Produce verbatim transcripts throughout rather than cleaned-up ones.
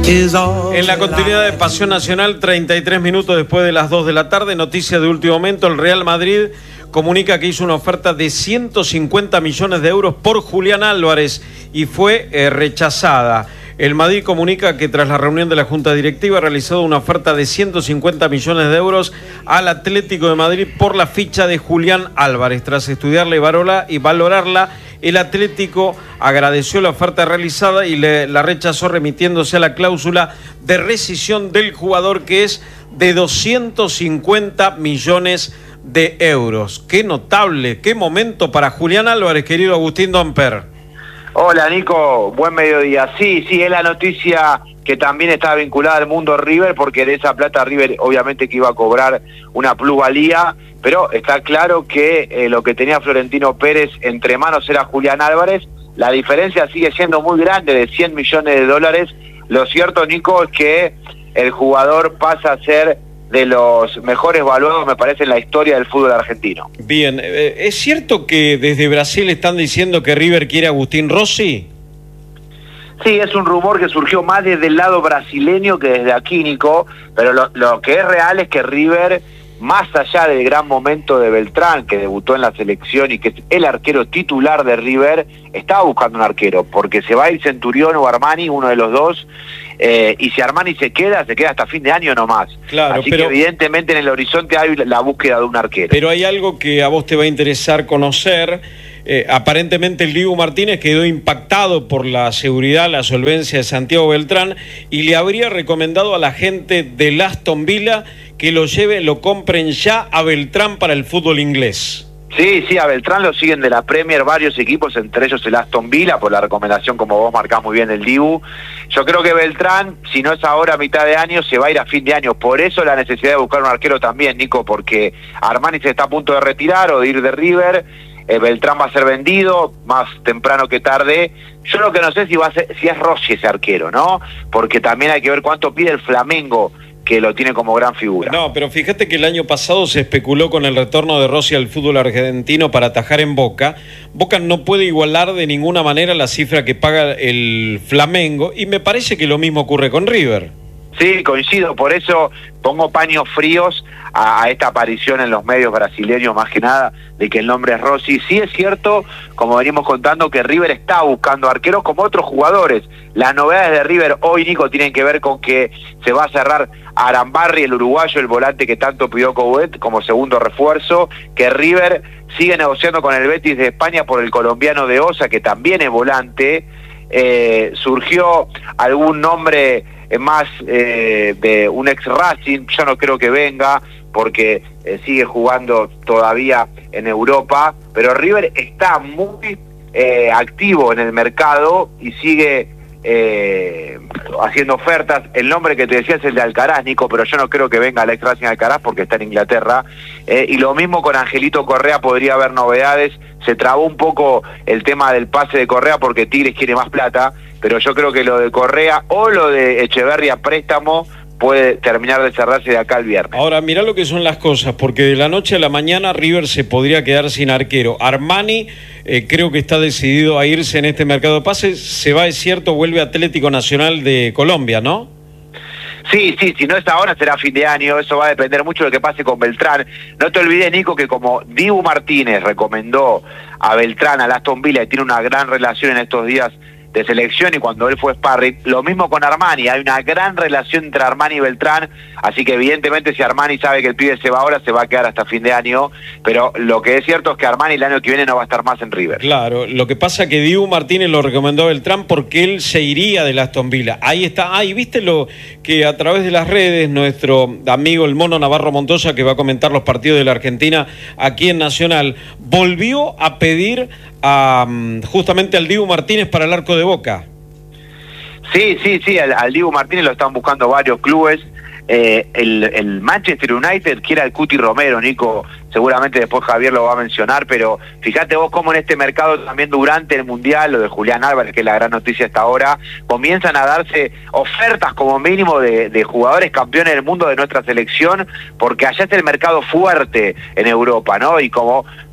En la continuidad de Pasión Nacional, treinta y tres minutos después de las dos de la tarde, noticia de último momento, el Real Madrid comunica que hizo una oferta de ciento cincuenta millones de euros por Julián Álvarez y fue eh, rechazada. El Madrid comunica que tras la reunión de la Junta Directiva ha realizado una oferta de ciento cincuenta millones de euros al Atlético de Madrid por la ficha de Julián Álvarez. Tras estudiarla y valorarla, y valorarla el Atlético agradeció la oferta realizada y le, la rechazó remitiéndose a la cláusula de rescisión del jugador, que es de doscientos cincuenta millones de euros. Qué notable, qué momento para Julián Álvarez, querido Agustín Domper. Hola Nico, buen mediodía. Sí, sí, es la noticia que también está vinculada al mundo River, porque de esa plata River obviamente que iba a cobrar una plusvalía, pero está claro que eh, lo que tenía Florentino Pérez entre manos era Julián Álvarez. La diferencia sigue siendo muy grande, de cien millones de dólares. Lo cierto, Nico, es que el jugador pasa a ser de los mejores valuados, me parece, en la historia del fútbol argentino. Bien, eh, ¿es cierto que desde Brasil están diciendo que River quiere a Agustín Rossi? Sí, es un rumor que surgió más desde el lado brasileño que desde aquí, Nico, pero lo, lo que es real es que River, más allá del gran momento de Beltrán, que debutó en la selección y que es el arquero titular de River, estaba buscando un arquero, porque se va a ir Centurión o Armani, uno de los dos, eh, y si Armani se queda, se queda hasta fin de año nomás. Claro, Así pero, que evidentemente en el horizonte hay la búsqueda de un arquero. Pero hay algo que a vos te va a interesar conocer. Eh, aparentemente el Dibu Martínez quedó impactado por la seguridad, la solvencia de Santiago Beltrán, y le habría recomendado a la gente del Aston Villa que lo lleve, lo compren ya a Beltrán para el fútbol inglés. Sí, sí, a Beltrán lo siguen de la Premier varios equipos, entre ellos el Aston Villa, por la recomendación, como vos marcás muy bien, del Dibu. Yo creo que Beltrán, si no es ahora a mitad de año, se va a ir a fin de año. Por eso la necesidad de buscar un arquero también, Nico, porque Armani se está a punto de retirar o de ir de River. Eh, Beltrán va a ser vendido más temprano que tarde. Yo lo que no sé si va a ser, si es Rossi ese arquero, ¿no? Porque también hay que ver cuánto pide el Flamengo, que lo tiene como gran figura. No, pero fíjate que el año pasado se especuló con el retorno de Rossi al fútbol argentino para atajar en Boca. Boca no puede igualar de ninguna manera la cifra que paga el Flamengo, y me parece que lo mismo ocurre con River. Sí, coincido, por eso pongo paños fríos a, a esta aparición en los medios brasileños, más que nada, de que el nombre es Rossi. Sí es cierto, como venimos contando, que River está buscando arqueros como otros jugadores. Las novedades de River hoy, Nico, tienen que ver con que se va a cerrar a Arambarri, el uruguayo, el volante que tanto pidió Coudet como segundo refuerzo, que River sigue negociando con el Betis de España por el colombiano de Osa, que también es volante. Eh, surgió algún nombre más eh, de un ex Racing, yo no creo que venga porque eh, sigue jugando todavía en Europa, pero River está muy eh, activo en el mercado y sigue eh, haciendo ofertas. El nombre que te decía es el de Alcaraz, Nico, pero yo no creo que venga el ex Racing Alcaraz porque está en Inglaterra, eh, y lo mismo con Angelito Correa, podría haber novedades. Se trabó un poco el tema del pase de Correa porque Tigres quiere más plata, pero yo creo que lo de Correa o lo de Echeverri a préstamo puede terminar de cerrarse de acá el viernes. Ahora, mirá lo que son las cosas, porque de la noche a la mañana River se podría quedar sin arquero. Armani eh, creo que está decidido a irse en este mercado de pases. Se va, es cierto, vuelve Atlético Nacional de Colombia, ¿no? Sí, sí, si no es ahora será fin de año, eso va a depender mucho de lo que pase con Beltrán. No te olvides, Nico, que como Dibu Martínez recomendó a Beltrán, a Aston Villa, y tiene una gran relación en estos días de selección y cuando él fue sparring, lo mismo con Armani, hay una gran relación entre Armani y Beltrán, así que evidentemente si Armani sabe que el pibe se va ahora, se va a quedar hasta fin de año, pero lo que es cierto es que Armani el año que viene no va a estar más en River. Claro, lo que pasa es que Dibu Martínez lo recomendó a Beltrán porque él se iría del Aston Villa. Ahí está, ahí viste lo que a través de las redes nuestro amigo el Mono Navarro Montoya, que va a comentar los partidos de la Argentina aquí en Nacional, volvió a pedir a, justamente al Dibu Martínez para el arco de Boca. Sí, sí, sí, al, al Dibu Martínez lo están buscando varios clubes. Eh, el, el Manchester United quiere al Cuti Romero, Nico, seguramente después Javier lo va a mencionar, pero fíjate vos cómo en este mercado también durante el Mundial, lo de Julián Álvarez, que es la gran noticia hasta ahora, comienzan a darse ofertas como mínimo de, de jugadores campeones del mundo de nuestra selección, porque allá está el mercado fuerte en Europa, ¿no? Y como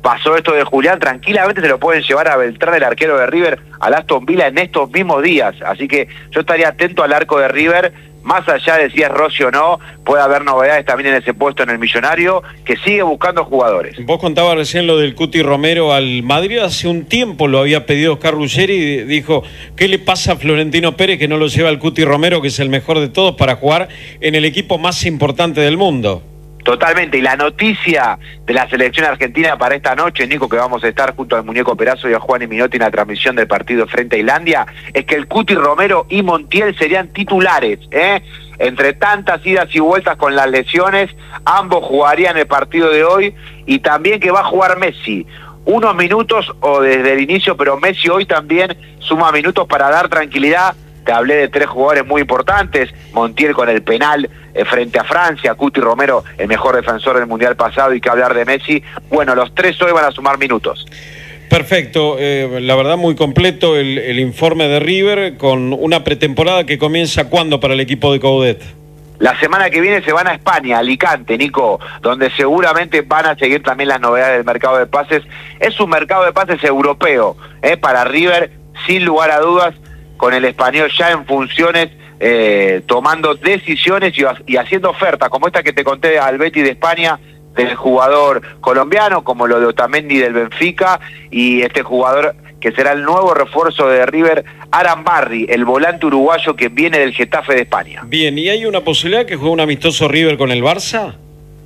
pasó esto de Julián, tranquilamente se lo pueden llevar a Beltrán, el arquero de River, al Aston Villa en estos mismos días. Así que yo estaría atento al arco de River, más allá de si es Rossi o no, puede haber novedades también en ese puesto en el Millonario, que sigue buscando jugadores. Vos contabas recién lo del Cuti Romero al Madrid, hace un tiempo lo había pedido Oscar Ruggeri y dijo, ¿qué le pasa a Florentino Pérez que no lo lleva al Cuti Romero, que es el mejor de todos, para jugar en el equipo más importante del mundo? Totalmente, y la noticia de la selección argentina para esta noche, Nico, que vamos a estar junto al Muñeco Perazo y a Juan y Minotti en la transmisión del partido frente a Islandia, es que el Cuti Romero y Montiel serían titulares, ¿eh? Entre tantas idas y vueltas con las lesiones, ambos jugarían el partido de hoy, y también que va a jugar Messi unos minutos o desde el inicio, pero Messi hoy también suma minutos para dar tranquilidad. Te hablé de tres jugadores muy importantes, Montiel con el penal eh, frente a Francia, Cuti Romero, el mejor defensor del Mundial pasado, y que hablar de Messi. Bueno, los tres hoy van a sumar minutos. Perfecto, eh, la verdad muy completo el, el informe de River, con una pretemporada que comienza ¿cuándo para el equipo de Coudet? La semana que viene se van a España, Alicante, Nico, donde seguramente van a seguir también las novedades del mercado de pases. Es un mercado de pases europeo, eh, para River, sin lugar a dudas, con el español ya en funciones, eh, tomando decisiones y, y haciendo ofertas, como esta que te conté al Betis de España, del jugador colombiano, como lo de Otamendi del Benfica, y este jugador que será el nuevo refuerzo de River, Aran Barry, el volante uruguayo que viene del Getafe de España. Bien, ¿y hay una posibilidad que juegue un amistoso River con el Barça?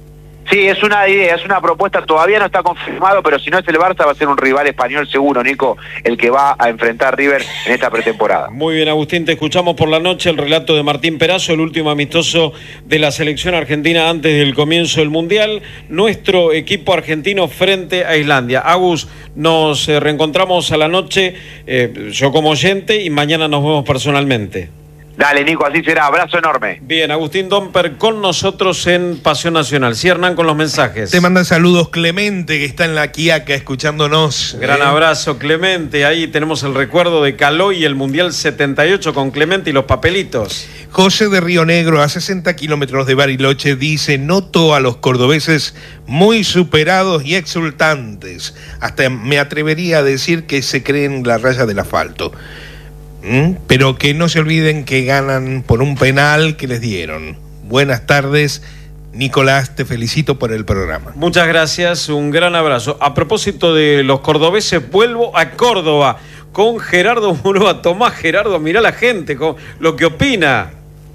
Sí, es una idea, es una propuesta, todavía no está confirmado, pero si no es el Barça va a ser un rival español seguro, Nico, el que va a enfrentar a River en esta pretemporada. Muy bien, Agustín, te escuchamos por la noche el relato de Martín Perazo, el último amistoso de la selección argentina antes del comienzo del Mundial, nuestro equipo argentino frente a Islandia. Agus, nos eh, reencontramos a la noche, eh, yo como oyente, y mañana nos vemos personalmente. Dale, Nico, así será. Abrazo enorme. Bien, Agustín Domper con nosotros en Pasión Nacional. Sí, Hernán, con los mensajes. Te manda saludos Clemente, que está en la Quiaca escuchándonos. Gran eh. abrazo, Clemente. Ahí tenemos el recuerdo de Caló y el Mundial setenta y ocho con Clemente y los papelitos. José de Río Negro, a sesenta kilómetros de Bariloche, dice: noto a los cordobeses muy superados y exultantes. Hasta me atrevería a decir que se creen la raya del asfalto. ¿Mm? Pero que no se olviden que ganan por un penal que les dieron. Buenas tardes, Nicolás, te felicito por el programa. Muchas gracias, un gran abrazo. A propósito de los cordobeses, vuelvo a Córdoba con Gerardo Murúa. Tomás, Gerardo, mirá la gente, con lo que opina.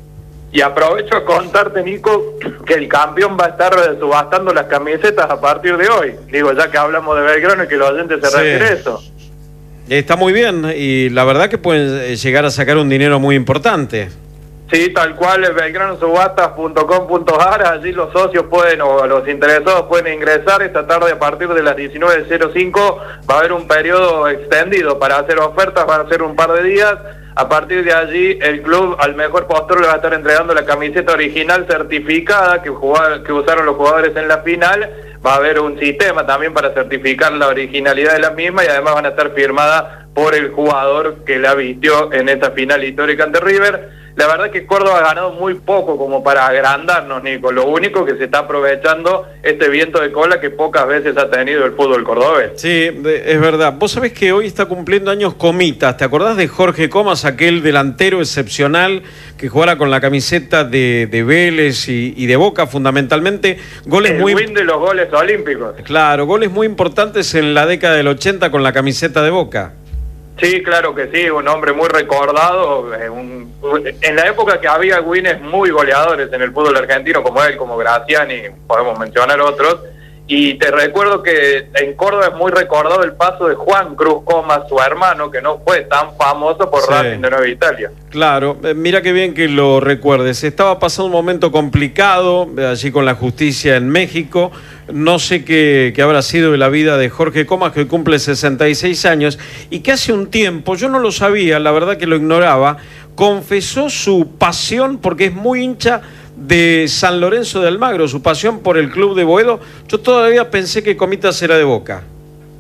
Y aprovecho a contarte, Nico, que el campeón va a estar subastando las camisetas a partir de hoy. Digo, ya que hablamos de Belgrano y que los oyentes se sí. refiere a eso. Está muy bien y la verdad que pueden llegar a sacar un dinero muy importante. Sí, tal cual, es belgrano subastas punto com punto a r, allí los socios pueden, o los interesados pueden ingresar esta tarde a partir de las diecinueve cero cinco, va a haber un periodo extendido para hacer ofertas, van a ser un par de días. A partir de allí, el club al mejor postor le va a estar entregando la camiseta original certificada que, jugar, que usaron los jugadores en la final. Va a haber un sistema también para certificar la originalidad de la misma y además van a estar firmadas por el jugador que la vistió en esta final histórica ante River. La verdad es que Córdoba ha ganado muy poco como para agrandarnos, Nico. Lo único que se está aprovechando este viento de cola que pocas veces ha tenido el fútbol cordobés. Sí, es verdad. Vos sabés que hoy está cumpliendo años Comitas. ¿Te acordás de Jorge Comas, aquel delantero excepcional que jugara con la camiseta de, de Vélez y, y de Boca fundamentalmente? Goles el muy... win de los goles olímpicos. Claro, goles muy importantes en la década del ochenta con la camiseta de Boca. Sí, claro que sí, un hombre muy recordado, eh, un, en la época que había wins muy goleadores en el fútbol argentino, como él, como Graciani, podemos mencionar otros, y te recuerdo que en Córdoba es muy recordado el paso de Juan Cruz Comas, su hermano, que no fue tan famoso por sí. Racing de Nueva Italia. Claro, eh, mira qué bien que lo recuerdes. Estaba pasando un momento complicado eh, allí con la justicia en México. No sé qué, qué habrá sido de la vida de Jorge Comas, que hoy cumple sesenta y seis años, y que hace un tiempo, yo no lo sabía, la verdad que lo ignoraba, confesó su pasión, porque es muy hincha de San Lorenzo de Almagro, su pasión por el club de Boedo. Yo todavía pensé que Comitas era de Boca.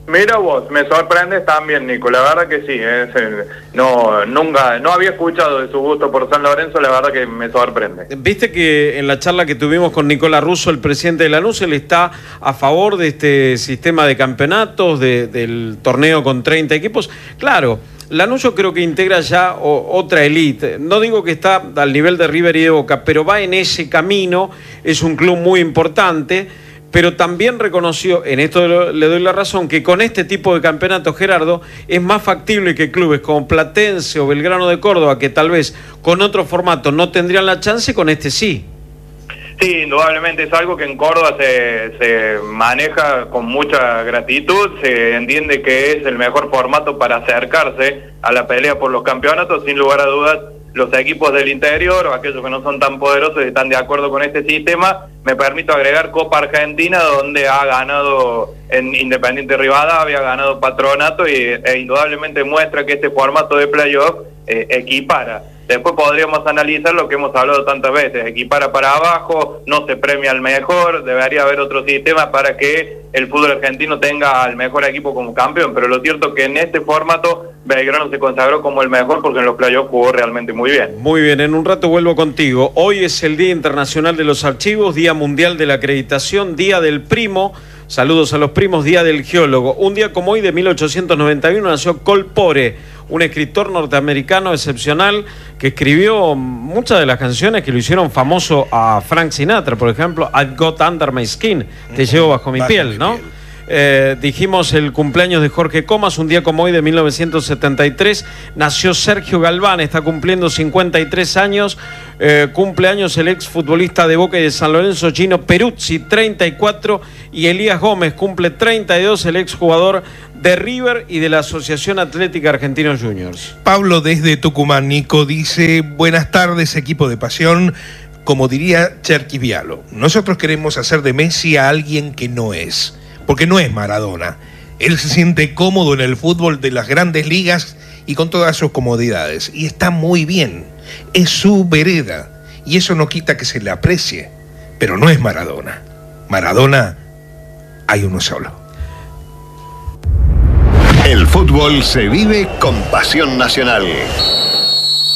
Mira vos, me sorprendes también, Nico, la verdad que sí, es, eh, no, nunca, no había escuchado de su gusto por San Lorenzo, la verdad que me sorprende. Viste que en la charla que tuvimos con Nicolás Russo, el presidente de Lanús, él está a favor de este sistema de campeonatos, de, del torneo con treinta equipos. Claro, Lanús yo creo que integra ya o, otra élite. No digo que está al nivel de River y de Boca, pero va en ese camino, es un club muy importante. Pero también reconoció, en esto le doy la razón, que con este tipo de campeonatos, Gerardo, es más factible que clubes como Platense o Belgrano de Córdoba, que tal vez con otro formato no tendrían la chance, con este sí. Sí, indudablemente es algo que en Córdoba se, se maneja con mucha gratitud, se entiende que es el mejor formato para acercarse a la pelea por los campeonatos, sin lugar a dudas. Los equipos del interior o aquellos que no son tan poderosos están de acuerdo con este sistema. Me permito agregar Copa Argentina, donde ha ganado en Independiente Rivadavia, ha ganado Patronato y e indudablemente muestra que este formato de playoff eh, equipara. Después podríamos analizar lo que hemos hablado tantas veces, equipara para abajo, no se premia al mejor, debería haber otro sistema para que el fútbol argentino tenga al mejor equipo como campeón, pero lo cierto es que en este formato Belgrano se consagró como el mejor porque en los playoffs jugó realmente muy bien. Muy bien, en un rato vuelvo contigo. Hoy es el Día Internacional de los Archivos, Día Mundial de la Acreditación, Día del Primo, saludos a los primos, Día del Geólogo. Un día como hoy de mil ochocientos noventa y uno nació Cole Porter, un escritor norteamericano excepcional que escribió muchas de las canciones que lo hicieron famoso a Frank Sinatra, por ejemplo, I've Got Under My Skin, Te llevo bajo mi bajo piel, mi ¿no? Piel. Eh, dijimos el cumpleaños de Jorge Comas, un día como hoy de mil novecientos setenta y tres, nació Sergio Galván, está cumpliendo cincuenta y tres años, eh, cumpleaños el ex futbolista de Boca y de San Lorenzo, Gino Peruzzi, treinta y cuatro, y Elías Gómez cumple treinta y dos, el ex jugador de River y de la Asociación Atlética Argentinos Juniors. Pablo desde Tucumán, Nico, dice, buenas tardes, equipo de pasión. Como diría Cherkis Vialo, nosotros queremos hacer de Messi a alguien que no es, porque no es Maradona. Él se siente cómodo en el fútbol de las grandes ligas y con todas sus comodidades, y está muy bien, es su vereda, y eso no quita que se le aprecie, pero no es Maradona. Maradona hay uno solo. El fútbol se vive con pasión nacional.